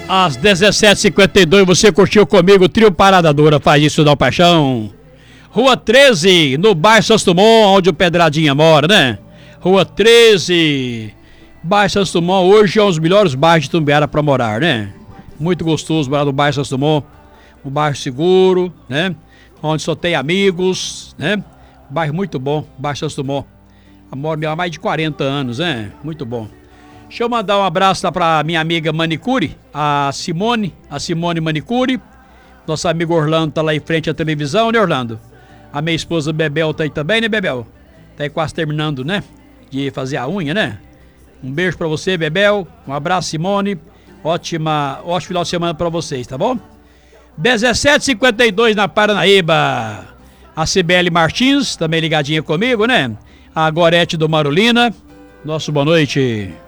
Às 17h52 você curtiu comigo o Trio Parada Dura, faz isso da paixão. Rua 13, no bairro Santos Dumont, onde o Pedradinha mora, né? Rua 13, bairro Santos Dumont, hoje é um dos melhores bairros de Itumbiara para morar, né? Muito gostoso morar no bairro Santos Dumont, um bairro seguro, né? Onde só tem amigos, né? Bairro muito bom, bairro Santos Dumont. Eu moro há mais de 40 anos, né? Muito bom. Deixa eu mandar um abraço lá pra minha amiga Manicure, a Simone Manicure. Nosso amigo Orlando tá lá em frente à televisão, né, Orlando? A minha esposa Bebel tá aí também, né, Bebel? Tá aí quase terminando, né? De fazer a unha, né? Um beijo pra você, Bebel. Um abraço, Simone. Ótimo final de semana pra vocês, tá bom? 17h52 na Paranaíba. A Cibele Martins, também ligadinha comigo, né? A Gorete do Marulina. Nosso boa noite.